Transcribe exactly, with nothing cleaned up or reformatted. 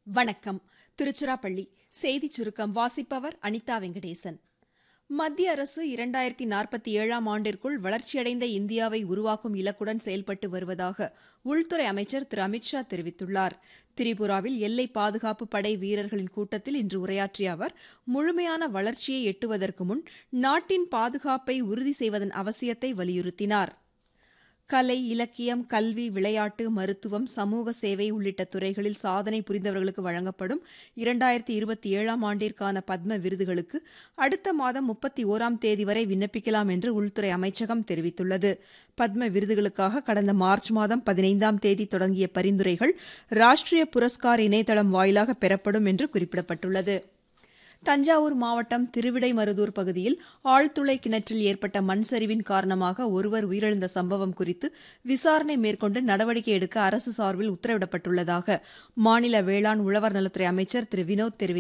வணக்கம். திருச்சிராப்பள்ளி செய்திச் சுருக்கம் வாசிப்பவர் அனிதா வெங்கடேசன். மத்திய அரசு இரண்டாயிரத்தி நாற்பத்தி ஏழாம் ஆண்டிற்குள் வளர்ச்சியடைந்த இந்தியாவை உருவாக்கும் இலக்குடன் செயல்பட்டு வருவதாக உள்துறை அமைச்சர் திரு அமித்ஷா தெரிவித்துள்ளார். திரிபுராவில் எல்லை பாதுகாப்பு படை வீரர்களின் கூட்டத்தில் இன்று உரையாற்றிய அவர், முழுமையான வளர்ச்சியை எட்டுவதற்கு முன் நாட்டின் பாதுகாப்பை உறுதி செய்வதன் அவசியத்தை வலியுறுத்தினார். கலை, இலக்கியம், கல்வி, விளையாட்டு, மருத்துவம், சமூக சேவை உள்ளிட்ட துறைகளில் சாதனை புரிந்தவர்களுக்கு வழங்கப்படும் இரண்டாயிரத்தி இருபத்தி ஏழாம் ஆண்டிற்கான பத்ம விருதுகளுக்கு அடுத்த மாதம் முப்பத்தி ஓராம் தேதி வரை விண்ணப்பிக்கலாம் என்று உள்துறை அமைச்சகம் தெரிவித்துள்ளது. பத்ம விருதுகளுக்காக கடந்த மார்ச் மாதம் பதினைந்தாம் தேதி தொடங்கிய பரிந்துரைகள் ராஷ்டிரிய புரஸ்கார் இணையதளம் வாயிலாக பெறப்படும் என்று குறிப்பிடப்பட்டுள்ளது. தஞ்சாவூர் மாவட்டம் திருவிடைமருதூர் பகுதியில் ஆழ்துளை கிணற்றில் ஏற்பட்ட மண் சரிவின் காரணமாக ஒருவர் உயிரிழந்த சம்பவம் குறித்து விசாரணை மேற்கொண்டு நடவடிக்கை எடுக்க அரசு சார்பில் உத்தரவிடப்பட்டுள்ளதாக மாநில வேளாண் உழவர் நலத்துறை அமைச்சர் திரு வினோத் தெரிவித்தார்.